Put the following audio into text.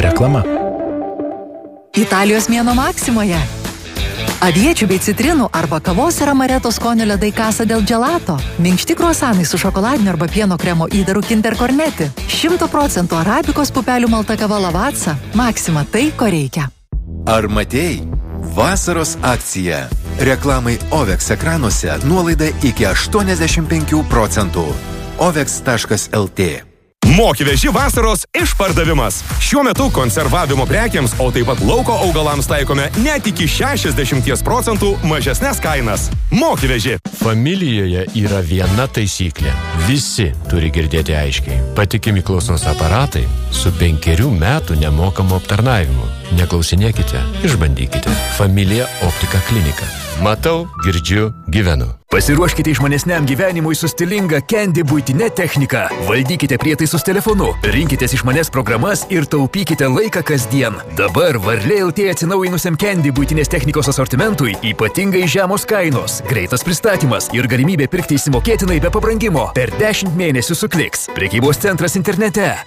Reklama. Italijos mėnuo Maksimoje. Aviečių bei citrinų arba kavos ir amareto skonio ledai Casa del Gelato. Minkšti kruasanai su šokoladiniu arba pieno kremo įdaru Kinder Cornetti. 100% arabikos pupelių malta kava Lavazza. Maxima tai, ko reikia. Ar matei? Vasaros akcija. Reklamai OVEX ekranuose nuolaida iki 85%. OVEX.lt. Mokyveži vasaros išpardavimas. Šiuo metu konservavimo prekiams, o taip pat lauko augalams taikome net iki 60% mažesnes kainas. Mokyveži. Familijoje yra viena taisyklė. Visi turi girdėti aiškiai. Patikimi klausos aparatai su 5 metų nemokamu aptarnavimu. Neklausinėkite, išbandykite. Familija Optika klinika. Matau, girdžiu, gyvenu. Pasiruoškite išmanesniam gyvenimui su stilinga Candy buitinė technika. Valdykite prietaisus telefonu, rinkitės išmanes programas ir taupykite laiką kasdien. Dabar Varlė LT atsinaujinusiam Candy buitinės technikos asortimentui ypatingai žemos kainos, greitas pristatymas ir galimybė pirkti įsimokėtinai be pabrangimo per 10 mėnesių su Kliks. Prekybos centras internete